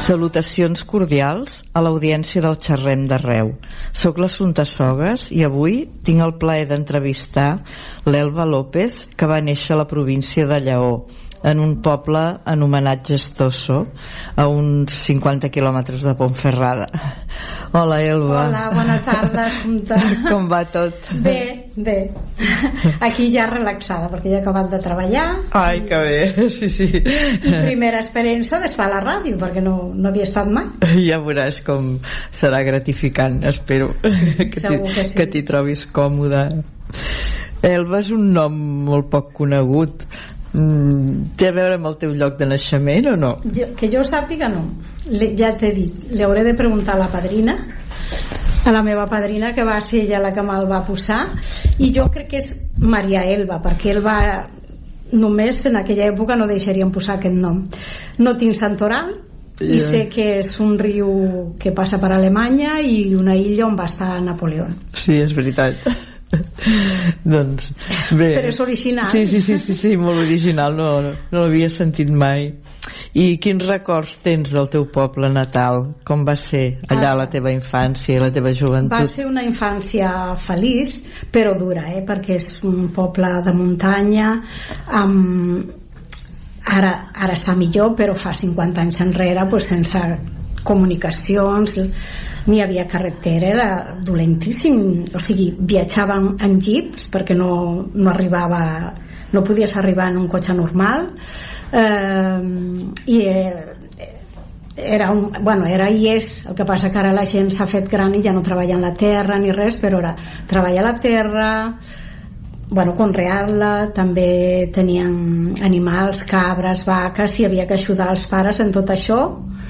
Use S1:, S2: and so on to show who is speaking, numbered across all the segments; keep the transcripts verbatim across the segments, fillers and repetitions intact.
S1: Salutacions cordials a l'audiència del Xerrem d'Arreu. Soc l'Assumpta Sogues i avui tinc el plaer d'entrevistar l'Elba López, que va néixer a la província de Lleó, en un poble anomenat Gestoso, a uns cinquanta quilòmetres de Ponferrada. Hola, Elba.
S2: Hola, bona tarda, Assumpta.
S1: Com va tot?
S2: Bé, bé. Aquí ja relaxada, perquè ja he acabat de treballar.
S1: Ai, que bé, sí, sí.
S2: I primera experiència d'estar a la ràdio, perquè no, no havia estat mai.
S1: Ja veuràs com serà gratificant, espero.
S2: Sí,
S1: que
S2: segur que sí.
S1: Que t'hi trobis còmoda. Elba és un nom molt poc conegut. Mm, té a veure amb el teu lloc de naixement o no?
S2: Jo, que jo sàpiga no. Le, ja t'he dit, li hauré de preguntar a la padrina, a la meva padrina, que va ser ella la que me'l va posar, i jo crec que és Maria Elba, perquè Elba només en aquella època no deixarien posar aquest nom. No tinc santoral i
S1: yeah.
S2: sé que és un riu que passa per Alemanya i una illa on va estar Napoleó.
S1: Sí, és veritat. Doncs bé.
S2: Però és original.
S1: Sí, sí, sí, sí, sí, molt original, no, no, no l'havia sentit mai. I quins records tens del teu poble natal? Com va ser allà ah, la teva infància i la teva joventut?
S2: Va ser una infància feliç, però dura, eh? Perquè és un poble de muntanya, amb... ara, ara està millor, però fa cinquanta anys enrere, pues, sense comunicacions, n'hi havia carretera, era dolentíssim, o sigui, viatjàvem en jeeps perquè no, no arribava, no podies arribar en un cotxe normal, eh, i era un, bueno, era i és, el que passa que ara la gent s'ha fet gran i ja no treballa en la terra ni res, però era treballar a la terra, bueno, conrear-la, també tenien animals, cabres, vaques, i havia que ajudar els pares en tot això.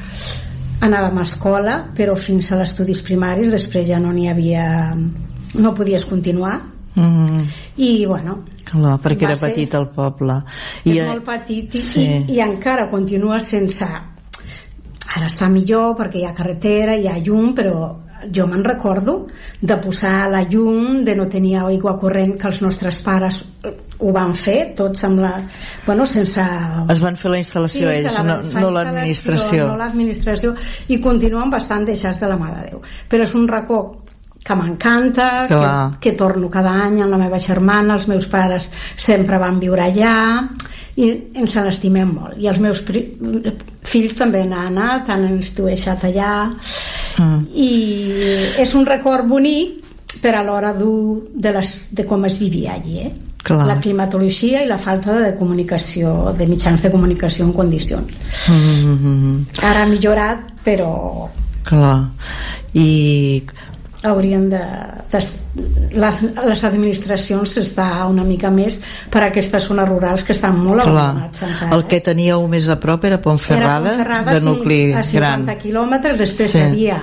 S2: Anàvem a escola, però fins a els estudis primaris, després ja no n'hi havia, no podies continuar. Mm. I bueno,
S1: clar, perquè era ser, petit el poble
S2: és
S1: I,
S2: molt petit i,
S1: sí.
S2: i, i encara continua sense, ara està millor perquè hi ha carretera, hi ha llum, però jo me'n recordo de posar la llum, de no tenir aigua corrent, que els nostres pares ho van fer tots amb la, bueno, sense...
S1: Es van fer la instal·lació sí, ells, no, no l'administració.
S2: No l'administració, i continuen bastant deixats de la mà de Déu. Però és un racó que m'encanta, que, que torno cada any amb la meva germana, els meus pares sempre van viure allà i ens l'estimem molt, i els meus fills també han anat, han estiuejat allà, mm. i és un record bonic, però alhora dur de, les, de com es vivia allí, eh? Clar. La climatologia i la falta de comunicació, de mitjans de comunicació en condicions. Mm-hmm. Ara ha millorat, però
S1: clar. I
S2: haurien de, de les, les administracions està una mica més per a aquestes zones rurals que estan molt abandonats encara,
S1: el que teníeu més a prop era Ponferrada, era Ponferrada de nucli
S2: a cinquanta
S1: gran
S2: quilòmetres, després
S1: sí.
S2: hi havia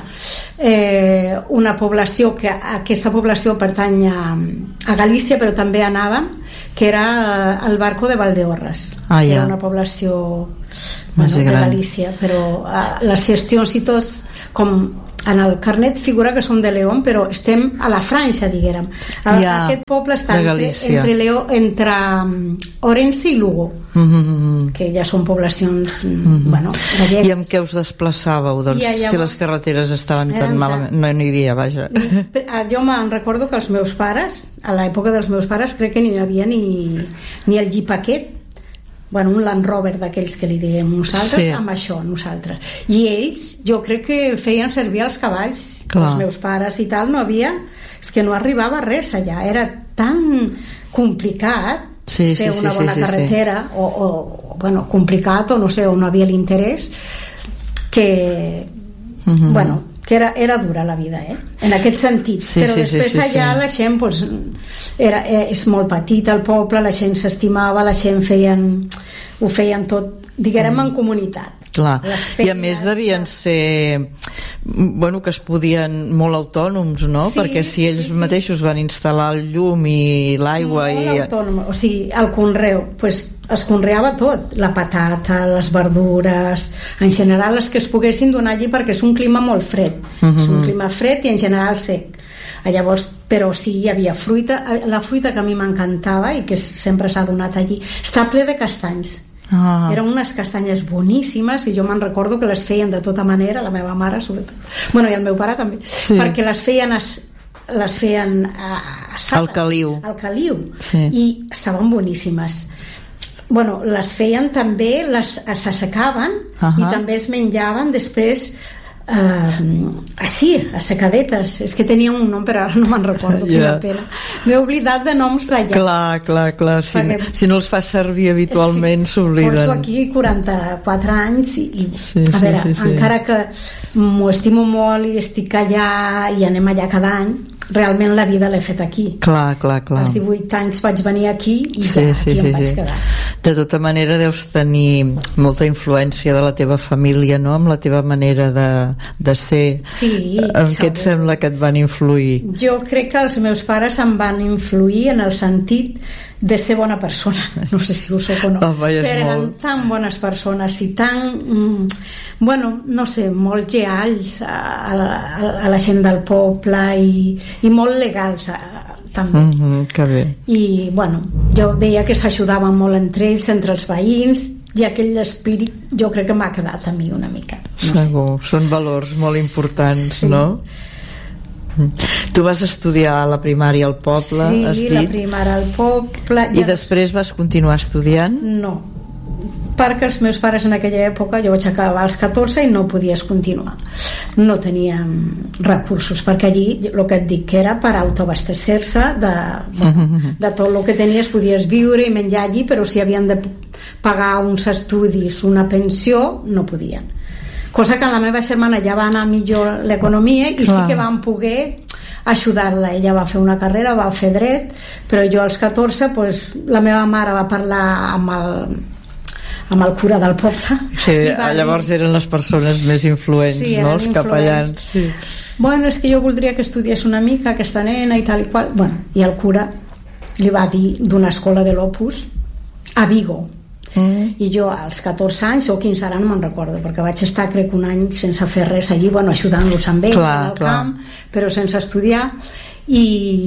S2: eh, una població que aquesta població pertany a, a Galícia, però també anàvem, que era el Barco de Valdeorras,
S1: ah,
S2: que
S1: ja.
S2: era una població bueno, de Galícia, però eh, les gestions i tots, com en el carnet figura que som de León, però estem a la franja, diguérem. Ja, aquest poble està entre, entre, Leó, entre Orense i Lugo, mm-hmm. que ja són poblacions, mm-hmm. bueno, gallegues.
S1: I amb què us desplaçàveu? Doncs, llavors, si les carreteres estaven tan malament, no n'hi havia, vaja.
S2: Jo me'n recordo que els meus pares, a l'època dels meus pares, crec que no hi havia ni, ni el jeep aquest, bueno, un Land Rover d'aquells que li diem nosaltres, sí. amb això, nosaltres. I ells, jo crec que feien servir els cavalls, clar. Els meus pares i tal, no havia, és que no arribava res allà, era tan complicat
S1: sí,
S2: fer
S1: sí,
S2: una
S1: sí,
S2: bona
S1: sí,
S2: carretera, sí. O, o, bueno, complicat, o no sé, o no havia l'interès, que, mm-hmm. bueno, que era, era dura la vida, eh? En aquest sentit, sí, però sí, després sí, sí, allà sí. La gent pues, era, és molt petit el poble, la gent s'estimava, la gent feien, ho feien tot, diguem, en comunitat.
S1: Clar. I a més devien ser bueno, que es podien molt autònoms, no? Sí, perquè si ells sí, sí. mateixos van instal·lar el llum i l'aigua
S2: molt
S1: i...
S2: autònom, o sigui, el conreu pues, es conreava tot, la patata, les verdures, en general les que es poguessin donar allí, perquè és un clima molt fred, mm-hmm. és un clima fred i en general sec. Llavors, però sí, hi havia fruita, la fruita que a mi m'encantava i que sempre s'ha donat allí, està ple de castanys. Ah. Eren unes castanyes boníssimes i jo me'n recordo que les feien de tota manera, la meva mare sobretot, bueno, i el meu pare també, sí. perquè les feien as, les feien assades
S1: al caliu,
S2: al caliu. Sí. I estaven boníssimes. Bueno, les feien també, les s'assecaven uh-huh. i també es menjaven després Uh, així, a secadetes. És que tenia un nom però ara no me'n recordo. yeah. Pena. M'he oblidat de noms d'allà.
S1: Clar, clar, clar si, Perquè, si no els fas servir habitualment s'obliden.
S2: Porto aquí quaranta-quatre anys i, i sí, a veure, sí, sí, sí. encara que m'ho estimo molt i estic allà i anem allà cada any, realment la vida l'he fet aquí.
S1: Clar, clar, clar.
S2: Als divuit anys vaig venir aquí i
S1: sí,
S2: ja
S1: sí,
S2: aquí
S1: sí,
S2: em vaig
S1: sí.
S2: quedar.
S1: De tota manera deus tenir molta influència de la teva família, no?, amb la teva manera de, de ser.
S2: Sí,
S1: en què et sembla que et van influir?
S2: Jo crec que els meus pares em van influir en el sentit de ser bona persona, no sé si ho soc o no,
S1: oh, però
S2: eren tan bones persones i tan mm, bueno, no sé, molt lleals a, a, a la gent del poble i, i molt legals a, també
S1: mm-hmm, que bé.
S2: I bueno, jo veia que s'ajudaven molt entre ells, entre els veïns, i aquell espírit jo crec que m'ha quedat a mi una mica, no
S1: segur, sé. Són valors molt importants, sí. no? Tu vas estudiar a la primària al poble,
S2: sí,
S1: has dit?
S2: la primària al poble.
S1: I ja després vas continuar estudiant?
S2: No, perquè els meus pares en aquella època, jo vaig acabar als catorze i no podies continuar. No teníem recursos, perquè allí, el que et dic, que era per autoabastecer-se de, bueno, de tot el que tenies, podies viure i menjar allí, però si havien de pagar uns estudis, una pensió, no podien. Cosa que la meva germana ja va anar millor l'economia i Clar. sí que vam poder ajudar-la. Ella va fer una carrera, va fer dret, però jo als catorze pues, la meva mare va parlar amb el, amb el cura del poble.
S1: Sí, llavors dir... eren les persones més influents, sí, no? Els capellans. Sí.
S2: Bueno, és que jo voldria que estudiés una mica aquesta nena i tal i qual. Bueno, i el cura li va dir d'una escola de l'Opus a Vigo. Mm. I jo als catorze anys o quinze, ara no me'n recordo, perquè vaig estar crec un any sense fer res allí, bueno, ajudant-los amb ell al camp, però sense estudiar i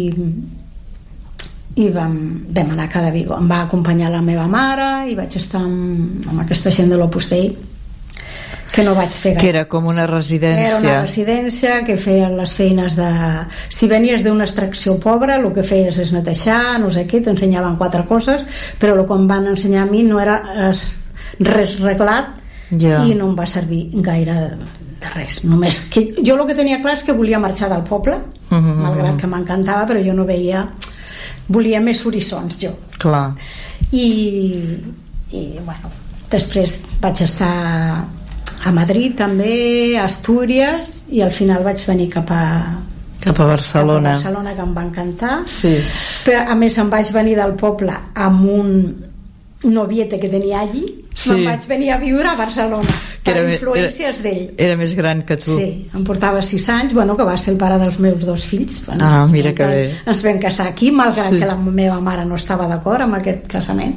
S2: i vam, vam anar cada Vigo. Em va acompanyar la meva mare i vaig estar amb, amb aquesta gent de l'Opus Dei, que no vaig fer gaire.
S1: Que era com una residència.
S2: Era una residència que feien les feines de... Si venies d'una extracció pobra, el que feies és netejar, no sé què, t'ensenyaven quatre coses, però el que em van ensenyar a mi no era res reglat yeah. i no em va servir gaire de res. Només que jo el que tenia clar és que volia marxar del poble, mm-hmm. malgrat que m'encantava, però jo no veia... Volia més horitzons, jo.
S1: Clar.
S2: I, i bueno, després vaig estar... a Madrid també, a Astúries, i al final vaig venir cap a
S1: cap a Barcelona,
S2: cap a Barcelona que em va encantar,
S1: sí.
S2: però a més em vaig venir del poble amb un noviete que tenia allí, sí. me'n vaig venir a viure a Barcelona per era, influències d'ell.
S1: Era més gran que tu.
S2: Sí, em portava sis anys, bueno, que va ser el pare dels meus dos fills. Bueno,
S1: ah, mira que bé.
S2: Ens vam casar aquí, malgrat sí. que la meva mare no estava d'acord amb aquest casament.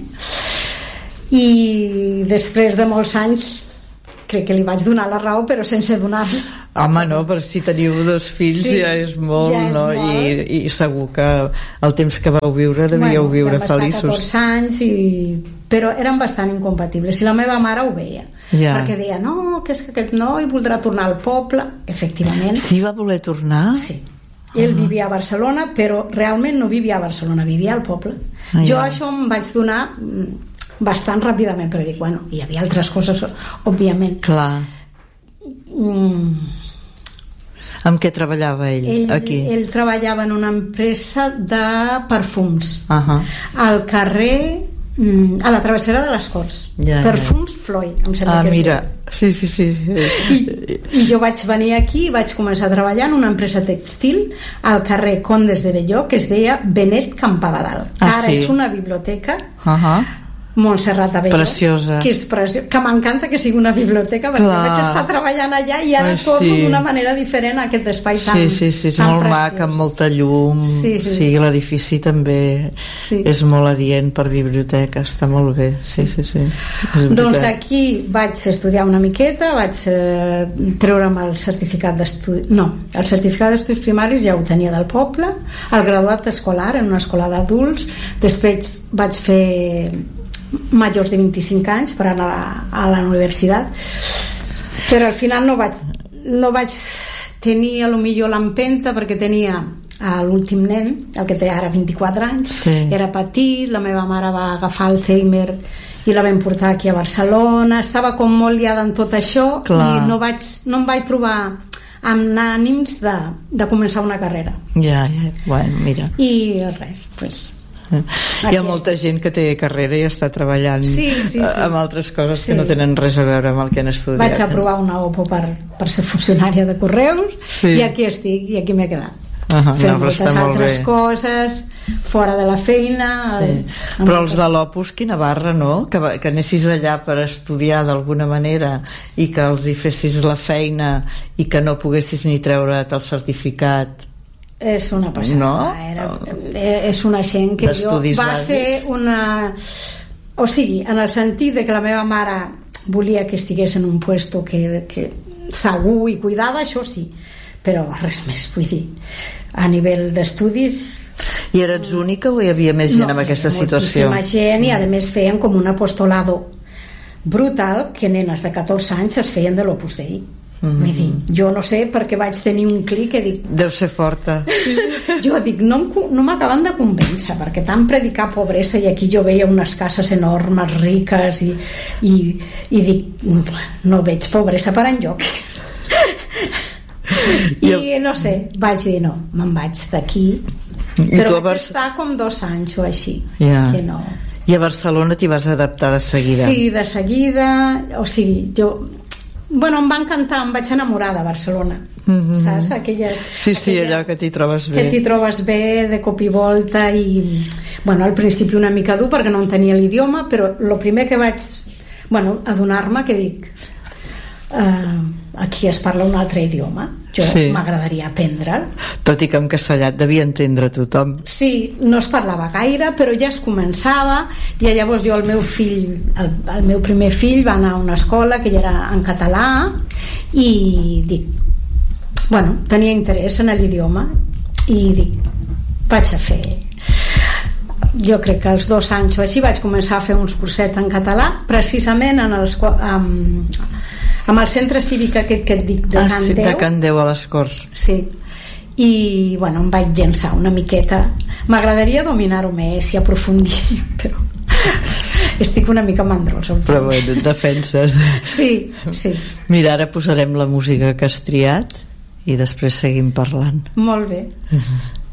S2: I després de molts anys crec que li vaig donar la raó, però sense donar-la.
S1: Home, no, però si teniu dos fills sí, ja és molt, ja és no? Molt. I, I segur que el temps que vau viure devíeu bueno, viure feliços.
S2: Vam estar catorze anys, i... però eren bastant incompatibles. I la meva mare ho veia, ja. perquè deia, no, que és que aquest noi voldrà tornar al poble. Efectivament.
S1: Sí, va voler tornar?
S2: Sí. Ell uh-huh. vivia a Barcelona, però realment no vivia a Barcelona, vivia al poble. Ah, jo ja. això em vaig donar... bastant ràpidament, però dic, bueno, hi havia altres coses, òbviament.
S1: Clar.
S2: Mm.
S1: Amb què treballava ell,
S2: ell
S1: aquí?
S2: Ell treballava en una empresa de perfums.
S1: Uh-huh. Al
S2: carrer, a la travessera de les Corts.
S1: Ja,
S2: perfums
S1: ja.
S2: Floyd, em sembla
S1: ah,
S2: que és
S1: mira. Sí, sí, sí.
S2: I, I jo vaig venir aquí i vaig començar a treballar en una empresa textil al carrer Condes de Belló, que es deia Benet Campabadal.
S1: Ah,
S2: ara
S1: sí?
S2: és una biblioteca.
S1: Uh-huh.
S2: Montserrat Abelló,
S1: preciosa,
S2: que és preciós, que m'encanta que sigui una biblioteca, perquè Clar. vaig estar treballant allà i ara
S1: Ai,
S2: torno
S1: sí.
S2: d'una manera diferent a aquest espai tan
S1: sí, sí, sí, és molt preciós. Mac, amb molta llum,
S2: sí, sí.
S1: sí, l'edifici també sí. és molt adient per biblioteca, està molt bé, sí, sí, sí.
S2: Doncs aquí vaig estudiar una miqueta, vaig eh, treure'm el certificat d'estudi, no, el certificat d'estudis primaris ja ho tenia del poble, el graduat escolar en una escola d'adults, després vaig fer majors de vint-i-cinc anys per anar a la, a la universitat, però al final no vaig, no vaig tenir a lo millor l'empenta, perquè tenia l'últim nen, el que té ara vint-i-quatre anys, sí. Era petit, la meva mare va agafar Alzheimer i la vam portar aquí a Barcelona, estava com molt liada en tot això. Clar. I no, vaig, no em vaig trobar amb ànims de, de començar una carrera.
S1: Ja, ja, bueno, mira.
S2: I res, pues,
S1: hi ha molta gent que té carrera i està treballant
S2: sí, sí, sí.
S1: amb altres coses
S2: sí.
S1: que no tenen res a veure amb el que han estudiat.
S2: Vaig aprovar una O P O per, per ser funcionària de correus, sí. I aquí estic, i aquí m'he quedat. Uh-huh, fent no, moltes altres coses fora de la feina, sí. el,
S1: però els de l'Opus, quina barra, no? Que, que anessis allà per estudiar d'alguna manera i que els hi fessis la feina i que no poguessis ni treure't el certificat.
S2: És una passada, no? Era, és una gent que jo va bàsics. Ser una, o sigui, en el sentit de que la meva mare volia que estigués en un puesto que, que segur i cuidada, això sí, però res més, vull dir, a nivell d'estudis.
S1: I eres única o hi havia més gent no, amb aquesta situació?
S2: Moltíssima gent, i a més feien com un apostolado brutal, que nenes de catorze anys es feien de l'Opus Dei. Mm-hmm. Vull dir, jo no sé perquè vaig tenir un clic que dic...
S1: Deu ser forta.
S2: Jo dic, no, no m'acaben de convèncer, perquè tant predicar pobresa, i aquí jo veia unes cases enormes, riques, i, i, i dic, no veig pobresa per enlloc. I jo... no sé, vaig dir no, me'n vaig d'aquí, però vaig Bar... estar com dos anys o així, yeah. Que no.
S1: I a Barcelona t'hi vas adaptar de seguida?
S2: Sí, de seguida, o sigui, jo bueno, em va encantar, em vaig enamorar de Barcelona, mm-hmm. Saps? Aquella,
S1: sí, sí, aquella, allò que t'hi trobes bé,
S2: que t'hi trobes bé de cop i volta, i bueno, al principi una mica dur perquè no entenia l'idioma, però el primer que vaig bueno, adonar-me que dic uh, aquí es parla un altre idioma, jo sí. M'agradaria aprendre'l,
S1: tot i que en castellà et devia entendre tothom.
S2: Sí, no es parlava gaire, però ja es començava, i llavors jo, el meu fill el, el meu primer fill va anar a una escola que ja era en català, i dic, bueno, tenia interès en l'idioma, i dic, vaig a fer, jo crec que als dos anys o així vaig començar a fer uns cursets en català, precisament en els amb, amb el centre cívic aquest que et dic de
S1: ah,
S2: Can
S1: sí,
S2: Déu,
S1: de Can Déu a les Corts,
S2: sí, i bueno, em vaig llençar una miqueta, m'agradaria dominar-ho més i aprofundir, però estic una mica mandrosa,
S1: però bueno, et defenses.
S2: Sí, sí.
S1: Mira, ara posarem la música que has triat i després seguim parlant.
S2: Molt bé.